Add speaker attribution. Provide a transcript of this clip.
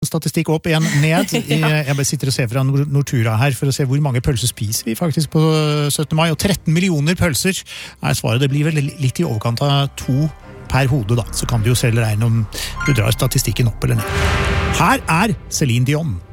Speaker 1: Statistikk opp, en ned. Jeg bare sitter og ser fra Nortura her for å se hvor mange pølser spiser vi faktisk på 17. mai. Og 13 millioner pølser er svaret. Det blir vel litt i overkant av 2 per hode da. Så kan du jo selv regne om du drar statistikken opp eller ned. Her er Celine Dion.